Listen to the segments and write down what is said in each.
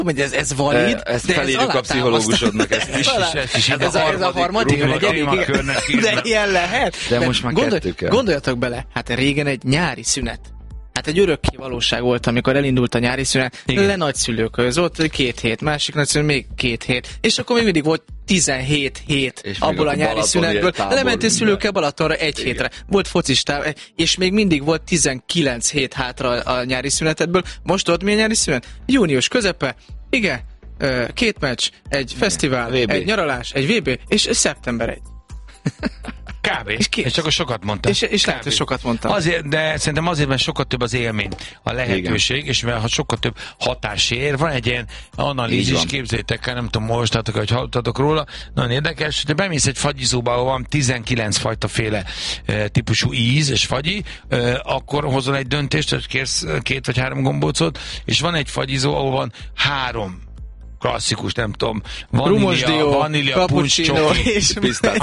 hogy ez valid, ezt felírjuk a pszichológusodnak, ezt is. Ez a harmadik, de ilyen lehet. De most már kettő kell. Gondoljatok bele, hát régen egy nyári szünet. Hát egy örökké valóság volt, amikor elindult a nyári szünet, le nagyszülőkhöz, ott 2 hét, másik nagyszülő még 2 hét, és akkor még mindig volt 17 hét és abból a nyári szünetből. Lementél szülőkkel Balatonra 1 hétre. Volt focistáv, és még mindig volt 19 hét hátra a nyári szünetedből. Most ott mi a nyári szünet? Június közepe, igen, 2 meccs, egy fesztivál, VB. Egy nyaralás, egy VB, és szeptember 1. Kb. És akkor sokat mondtam. És lehet, hogy sokat mondtam. Azért, de szerintem azért, mert sokkal több az élmény, a lehetőség, igen. És mert sokkal több hatás ér. Van egy ilyen analízis, képzeljétek el, nem tudom, olvastatok, hogy hallottatok róla. Nagyon érdekes, hogy te bemész egy fagyizóba, ahol van 19 fajta féle típusú íz és fagyi, akkor hozol egy döntést, hogy kérsz 2 vagy 3 gombócot, és van egy fagyizó, ahol van 3 klasszikus, nem tudom, vanília, puncs, csoki, és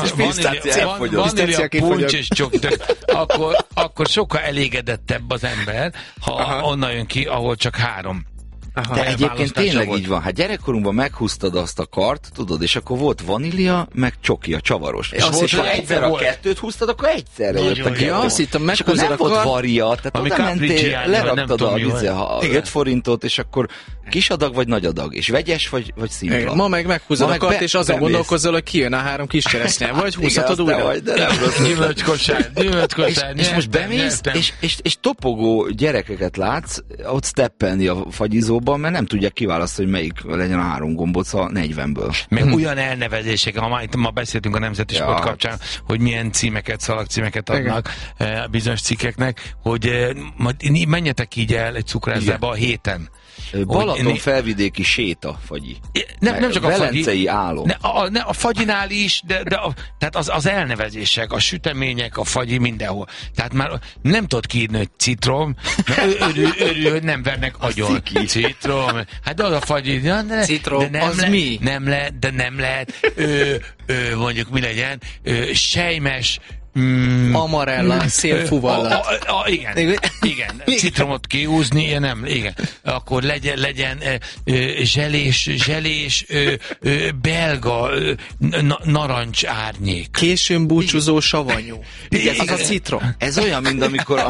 vanília, puncs és csoki, akkor sokkal elégedettebb az ember, ha onnan jön ki, ahol csak 3. De egyébként tényleg így van. Hát gyerekkorunkban meghúztad azt a kart, tudod, és akkor volt vanília, meg csoki, a csavaros. És volt, hogy egyszer a 2-t húztad, akkor egyszerre jött a 2. Ja, azt hittem, és akkor nem volt varia, tehát oda mentél, leraktad a 5 forintot, és akkor kis adag vagy nagy adag, és vegyes vagy szimpla. Ma meg meghúzod a kart, és azon gondolkozzal, hogy kijön a 3 kis cseresznye, vagy húzhatod újra. Gyümölcskosár. És most bemész, és topogó gyerekeket látsz, ott steppelni a fagyizóban, mert nem tudják kiválasztani, hogy melyik legyen a 3 gombóc a 40-ből. Meg olyan elnevezések, ma beszéltünk a Nemzeti Sport kapcsán, hogy milyen címeket, szalagcímeket adnak bizonyos cikkeknek, hogy menjetek így el egy cukrászdába a héten. Balaton felvidéki séta fagyi. Nem csak a velencei álom. A fagyinál is, tehát az elnevezések, a sütemények, a fagyi mindenhol. Tehát már nem tudod kiírni, hogy citrom, örül, hogy nem vernek agyon. Citrom. Hát de az a fagyi. Citrom, de az mi? Nem lehet. Mondjuk mi legyen? Sejmes, amarella, szélfúvallat. Igen. Citromot kiúzni, nem, igen. Akkor legyen zselés, belga, narancs árnyék. Későn búcsúzó savanyú. Az a citrom. Ez olyan, mint amikor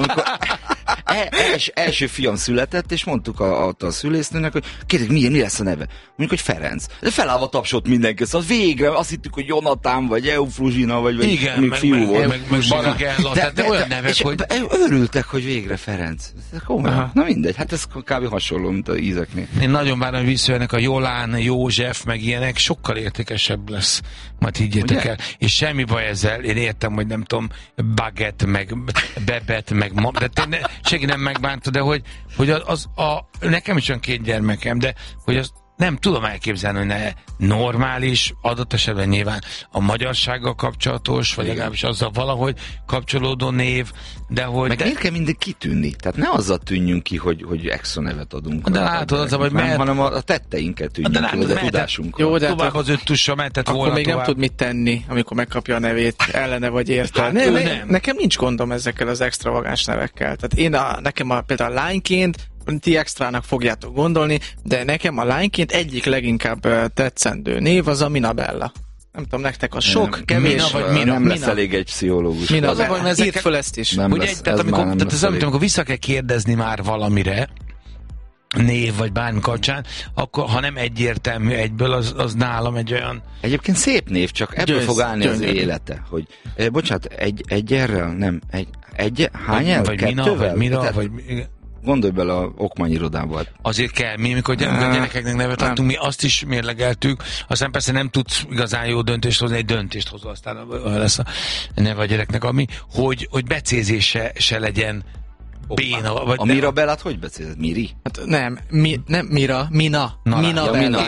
első fiam született, és mondtuk a szülésznőnek, hogy kérdezik, mi lesz a neve? Mondjuk, hogy Ferenc. De felállva tapsolt mindenki, szóval végre azt hittük, hogy Jonatán, vagy Eufruzsina, vagy igen, fiú volt. Meg Baragella, tehát olyan nevek, hogy... Örültek, hogy végre Ferenc. Na mindegy, hát ez kb. Hasonló, mint az ízeknél. Én nagyon várom, hogy visszajönnek a Jolán, József, meg ilyenek, sokkal értékesebb lesz, majd higgyétek el. És semmi baj ezzel, én értem, hogy nem tudom, baget, meg bebet, meg de senki nem megbánta, de hogy nekem is olyan 2 gyermekem, de hogy az nem tudom elképzelni, hogy ne normális, adott esetben nyilván a magyarsággal kapcsolatos, vagy legalábbis azzal valahogy kapcsolódó név, de hogy... Meg miért kell mindig kitűnni? Tehát ne azzal tűnjünk ki, hogy extra nevet adunk. De látod, az vagy mert... hanem a tetteinket tűnjünk ki, a tudásunkkal. Jó, de tovább az 5 tussa mentett volna akkor még tovább. nem tud mit tenni, amikor megkapja a nevét, ellene vagy érte. Hát nem. Nekem nincs gondom ezekkel az extravagáns nevekkel. Tehát nekem például lányként ti extrának fogjátok gondolni, de nekem a lányként egyik leginkább tetszendő név az a Minabella. Nem tudom, nektek a sok, kevés, vagy Mina. Nem lesz elég egy pszichológus. Írd föl ezt is. Amikor vissza kell kérdezni már valamire, név vagy bármi kapcsán, akkor ha nem egyértelmű egyből, az nálam egy olyan... Egyébként szép név, csak ebből fog állni az élete, hogy bocsánat, egy errel, nem, hány el? Vagy Mina, vagy Mira, vagy... Gondolj bele a okmányirodába. Azért kell, mi, amikor gyerekeknek nevet adtunk, mi azt is mérlegeltük, aztán persze nem tudsz igazán jó döntést hozni, egy döntést hozol, aztán lesz a neve a gyereknek, ami, hogy becézése se legyen béna. Vagy a Mirabellát hogy becézed? Miri? Hát nem Mira, Mina. Mina.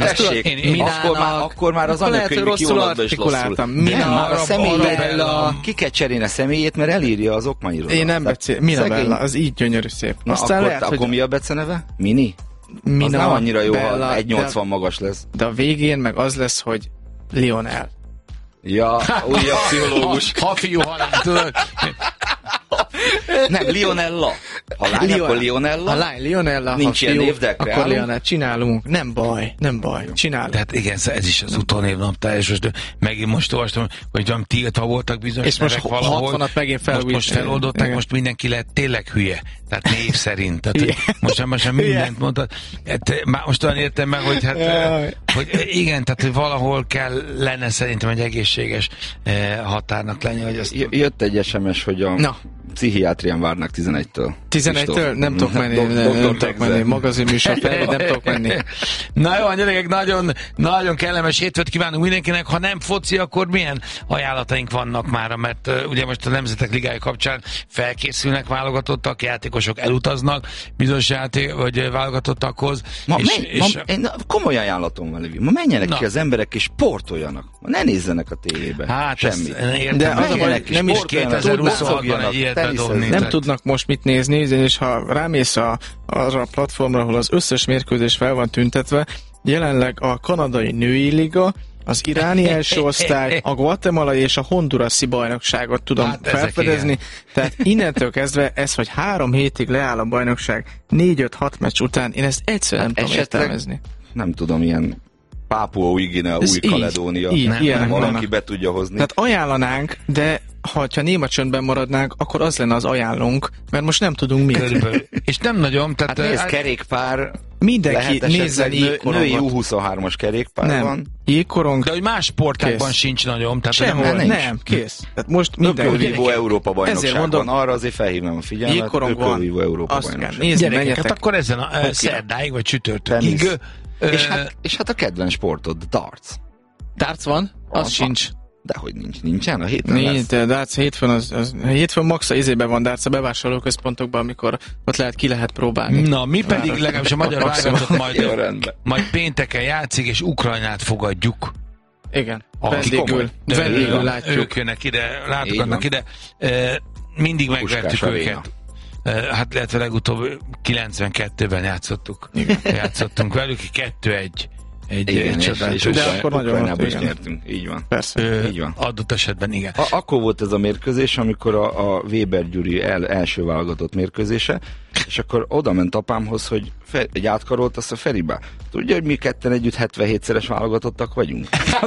Akkor már az anyakönyvi kivolatban is rosszul. Mina, a személyét, ki kell cserélni a személyét, mert elírja az okmányirodat. Én nem becélem. Minabella, az így gyönyörű szép. Akkor mi a beceneve? Mini? Az nem annyira jó, ha 1,80 magas lesz. De a végén meg az lesz, hogy Lionel. Ja, újabb pszichológus. Ha fiú halál, tudod. Nem, Lionella. Ha lány, akkor Lionella. Ha lány, Lionella. Nincs ilyen név, de akkor Lionella. Csinálunk. Nem baj. Csinálunk. Tehát igen, ez is az utónévnaptár, és megint most olvastam, hogy valami tiltva voltak bizonyos nevek valahol. És most 60-at megint most feloldották, most mindenki lehet tényleg hülye. Tehát név szerint. Tehát most mindent mondtad. Most olyan értem meg, hogy hogy igen, tehát hogy valahol lenne szerintem egy egészséges határnak lenni. Hogy azt jött egy SMS, hogy a pszichiátrián várnak 11-től. 11-től? Nem tudok menni. Nem tudok menni. Magazinműsor felé, nem tudok menni. Na jó, gyerekek, nagyon kellemes hétfőt kívánunk mindenkinek. Ha nem foci, akkor milyen ajánlataink vannak már? Mert ugye most a Nemzetek Ligája kapcsán felkészülnek válogatottak, játékosok elutaznak bizonyos vagy válogatottakhoz. Komoly ajánlatom van, Levi. Ma menjenek ki az emberek és sportoljanak. Ne nézzenek a tévébe. Hát semmit. De az a baj, nem is 2026-ban egy ilyet bedobni. Nem tudnak most mit nézni, és ha rámész arra a platformra, ahol az összes mérkőzés fel van tüntetve, jelenleg a kanadai női liga, az iráni első osztály, a guatemalai és a hondurasi bajnokságot tudom felfedezni. Tehát innentől kezdve ez, hogy 3 hétig leáll a bajnokság 4-5-6 meccs után, én ezt egyszerűen nem tudom értelmezni. Nem tudom, ilyen Pápua Új-Guinea, Új-Kaledónia. Valaki be tudja hozni. Tehát ajánlanánk, de ha néma csöndben maradnánk, akkor az lenne az ajánlónk, mert most nem tudunk mit. Körülbelül. És nem nagyon. Tehát nézd, kerékpár. Mindenki nézzen jégkorongot. Női U23-as kerékpár van. Jégkorong. De hogy más sportákban sincs nagyon. Tehát sehol, nem, kész. Tehát most minden Ökölvívó Európa bajnokságban. Arra azért felhívnám a figyelmet. Jégkorong van. Ökölvívó Európa bajnokság. Gyerekeket, akkor ezen a szerdáig vagy csütörtökig. És hát a kedvenc sportod, darts. Darts van? Az sincs. Dehogy nincsen, a hétfőn lesz. De darts hétfőn max a izében van darts a bevásárlóközpontokban, amikor ott ki lehet próbálni. Na, mi pedig legalábbis a magyar válogatott majd pénteken játszik, és Ukrajnát fogadjuk. Igen, vendégül látjuk. Ők jönnek ide, látogatnak ide. Mindig megvertük őket. Hát lehet, legutóbb 92-ben játszottunk velük, 2-1 egy csodás. De akkor nagyon is nyertünk. Így van. Persze. Így van. Adott esetben igen. Akkor volt ez a mérkőzés, amikor a Weber Gyuri első válogatott mérkőzése, és akkor oda ment apámhoz, hogy egy átkarolt azt a Feribe. Tudja, hogy mi ketten együtt 77-szeres válogatottak vagyunk?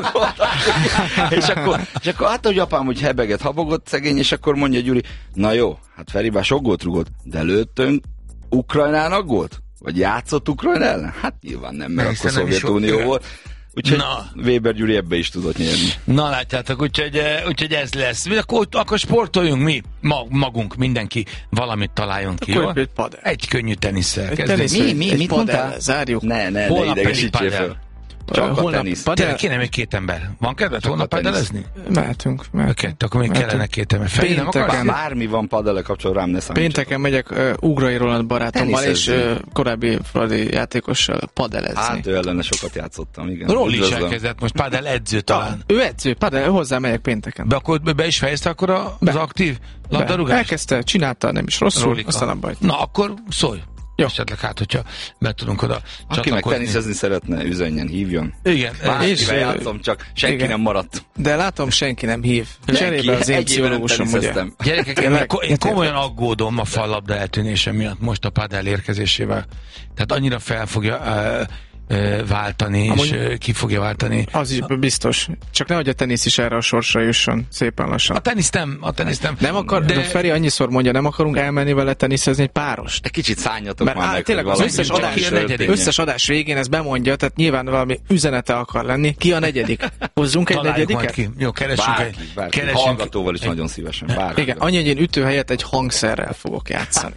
és akkor hát, hogy apám úgy hebeget, habogott szegény, és akkor mondja Gyuri, na jó, hát Feribe sok gólt rúgott, de lőttünk Ukrajnának gólt? Vagy játszott Ukrajna ellen? Hát nyilván nem, mert akkor Szovjetunió volt. Úgyhogy Weber Gyuri ebbe is tudott nyerni. Na látjátok, úgyhogy ez lesz. Akkor sportoljunk mi, magunk, mindenki valamit találjon ki, jó? Egy könnyű tenisszel kezdjük. Mit mondtál? Zárjuk. Ne idegesítsél fel. Csak a tenisz. Kéne még 2 ember. Van kedved holnap padelezni? Mehetünk. Akkor még kellene 2 ember. Feri, nem akarsz? Bármi van padele kapcsolatban, rám ne számítsatok. Pénteken megyek Ugrai Roland barátommal és korábbi Fradi játékossal padelezni. Hát ő ellene sokat játszottam, igen. Roli is elkezdett most padel edző talán. Ő edző, padel, hozzá megyek pénteken. Akkor be is fejezte akkor az aktív labdarúgást? Elkezdte, csinálta, nem is rosszul, aztán abba hagyta. Na akkor szólj. Jó. Esetleg hogyha be tudunk oda aki meg teniszezni szeretne, üzenjen, hívjon. Igen. Bárkivel játszom, csak senki nem maradt. De látom, senki nem hív. Cserébe az én pszichológusom, ugye. Gyerekek, én komolyan aggódom a fallabda eltűnése miatt most a padel érkezésével. Tehát annyira fel fogja váltani, és ki fogja váltani. Az is biztos. Csak nehogy a tenisz is erre a sorsra jusson szépen lassan. A tenisz nem. Nem akar, de Feri annyiszor mondja, nem akarunk elmenni vele teniszezni egy párost. Egy kicsit szálljatok már meg. Tényleg az összes adás végén ezt bemondja, tehát nyilván valami üzenete akar lenni. Ki a negyedik? Hozzunk egy negyediket? Jó, keresünk bárki. Hallgatóval is nagyon szívesen. Bárki. Igen, annyi, hogy én ütő helyett egy hangszerrel fogok játszani.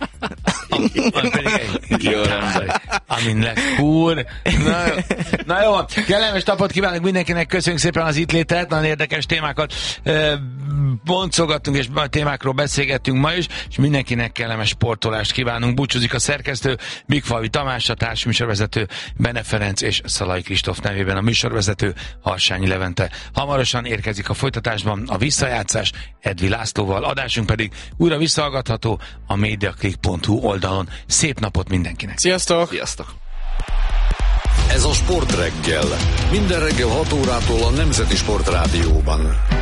Amin lesz úr. Na jó, kellemes napot kívánok mindenkinek, köszönjük szépen az itt létet, nagyon érdekes témákat boncolgattunk, és a témákról beszélgettünk ma is, és mindenkinek kellemes sportolást kívánunk. Búcsúzik a szerkesztő, Bigfalvi Tamás, a társműsorvezető Bene Ferenc és Szalai Kristóf nevében a műsorvezető Harsányi Levente. Hamarosan érkezik a folytatásban a visszajátszás Edvi Lászlóval, adásunk pedig újra visszahallgatható a mediaclick.hu oldalon. Szép napot mindenkinek! Sziasztok! Sziasztok! Ez a Sportreggel. Minden reggel 6 órától a Nemzeti Sportrádióban.